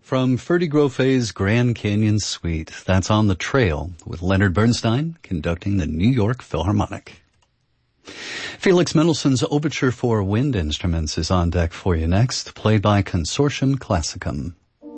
From Ferdy Groffe's Grand Canyon Suite, that's On the Trail, with Leonard Bernstein conducting the New York Philharmonic. Felix Mendelssohn's Overture for Wind Instruments is on deck for you next, played by Consortium Classicum.